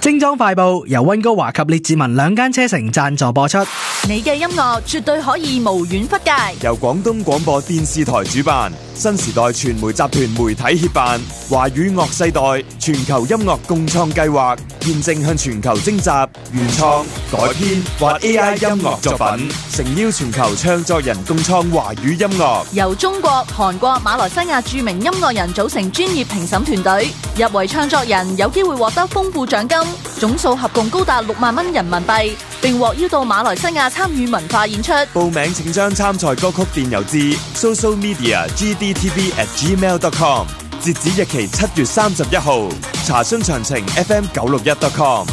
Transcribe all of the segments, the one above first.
精裝快報由溫哥華及列治文兩間車城贊助播出。 你嘅音樂絕對可以無遠弗屆。 由廣東廣播電視台主辦，新時代傳媒集團媒體協辦，華語樂世代全球音樂共創計劃，現正向全球徵集原創、改編或 AI 音樂作品，誠邀全球唱作人共創華語音樂。 由中國、韓國、馬來西亞著名音樂人組成專業評審團隊，入圍唱作人有機會獲得豐富獎金，總數合共高達6萬蚊人民幣，並獲邀到馬來西亞參與文化演出。 報名請將參賽歌曲電郵至 socialmedia@gdtv@gmail.com， 截止日期7月31號。查詢詳情 fm961.com。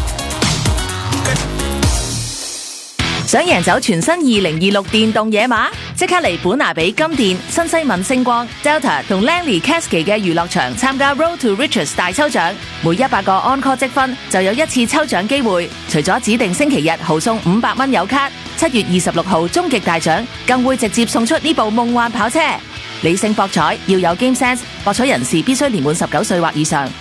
想贏走全新2026電動野馬，即刻嚟本拿比金電、新西敏星光、Delta 同 Langley Cascade 嘅娛樂場參加 Road to Riches 大抽獎，每100個 Encore 積分就有1次抽獎機會。除咗指定星期日豪送500蚊有卡，7月26號終極大獎更會直接送出呢部夢幻跑車。理性博彩，要有 Game Sense， 博彩人士必須年滿19歲或以上。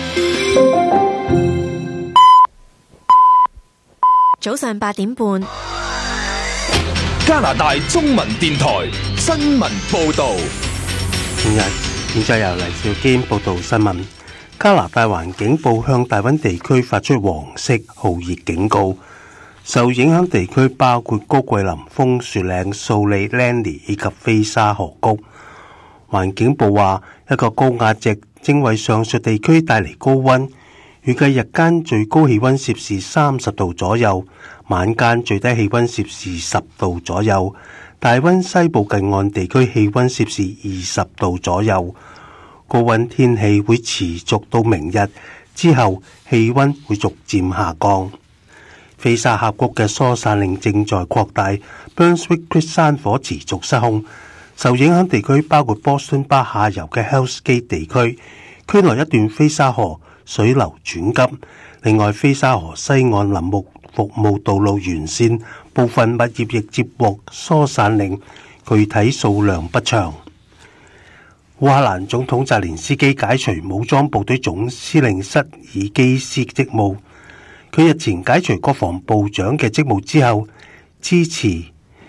早上8點半， 加拿大中文電台新聞報道。 現在由黎兆堅報道新聞。加拿大環境部向大溫地區發出黃色酷熱警告，受影響地區包括高桂林、楓樹嶺、素里、Langley 以及菲沙河谷。環境部話，一個高壓脊正為上述地區帶嚟高溫，預計日間最高氣溫攝氏30度左右，晚間最低氣溫攝氏10度左右。大溫西部近岸地區氣溫攝氏20度左右。高溫天氣會持續到明日，之後氣溫會逐漸下降。菲沙峽谷嘅疏散令正在擴大 ，Brunswick Creek 山火持續失控。受影響地區包括波士頓巴下游嘅 Hells Gate 地區，區內一段菲沙河水流轉急。另外，菲沙河西岸林木服務道路沿線部分物業亦接獲疏散令，具體數量不詳。烏克蘭總統澤連斯基解除武裝部隊總司令瑟爾基斯職務。佢日前解除國防部長嘅職務之後，支持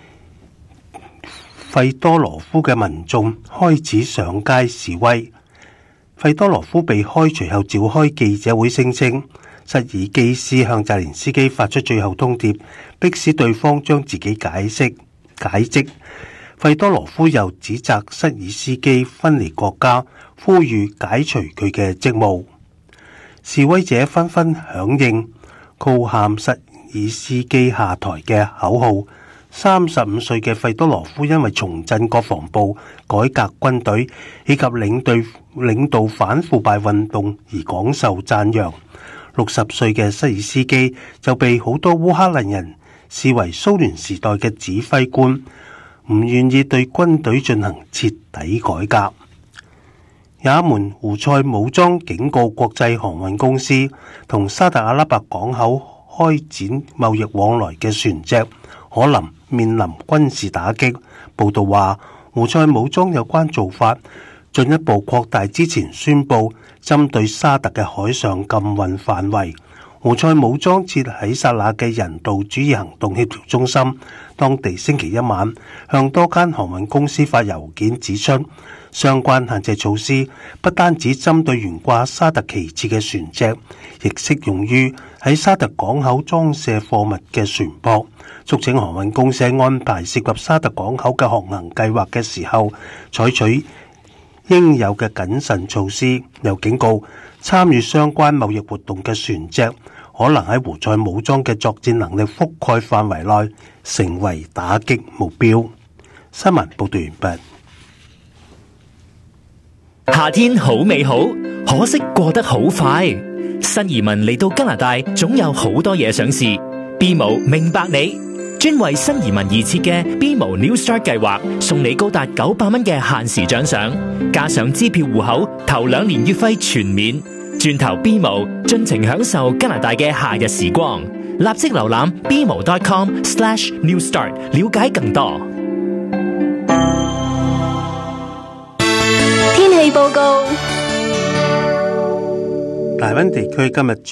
費多羅夫嘅民眾開始上街示威。費多羅夫被開除後召開記者會，聲稱瑟爾基斯向澤連斯基發出最後通牒，迫使對方將自己解職。費多羅夫又指責瑟爾斯基分離國家，呼籲解除佢嘅職務。示威者紛紛響應高喊瑟爾斯基下台嘅口號。35歲嘅費多羅夫因為重振國防部、改革軍隊以及領導反腐敗運動而廣受讚揚。60歲嘅瑟爾斯基就被好多烏克蘭人視為蘇聯時代嘅指揮官，唔願意對軍隊進行徹底改革。也門胡塞武裝警告國際航運公司同沙特阿拉伯港口開展貿易往來嘅船隻可能面臨軍事打擊。報道話，胡塞武裝有關做法進一步擴大之前宣布針對沙特嘅海上禁運範圍。胡塞武裝設喺薩那嘅人道主義行動協調中心，當地星期一晚向多間航運公司發郵件指出，相關限制措施不單止針對懸掛沙特旗幟嘅船隻，亦適用於喺沙特港口裝卸貨物嘅船舶，促請航運公司安排涉及沙特港口嘅航行計劃嘅時候，採取應有嘅謹慎措施。又警告參與相關貿易活動嘅船隻可能喺胡塞武裝嘅作戰能力覆蓋範圍內成為打擊目標。新聞報道完畢。 夏天好美好，可惜過得好快。新移民嚟到加拿大，總有好多嘢想試。BMO 明白你，專為新移民而設嘅 BMO New Start 計劃，送你高達900蚊嘅限時獎賞，加上支票戶口，頭2年月費全免。轉投 BMO， 盡情享受加拿大嘅夏日時光。立即瀏覽 bmo.com/newstart， 了解更多。 天氣報告。 大溫地區今日